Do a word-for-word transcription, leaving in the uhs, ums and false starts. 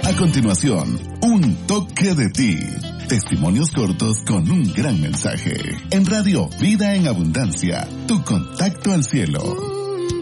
A continuación, un toque de ti. Testimonios cortos con un gran mensaje. En Radio Vida en Abundancia, tu contacto al cielo.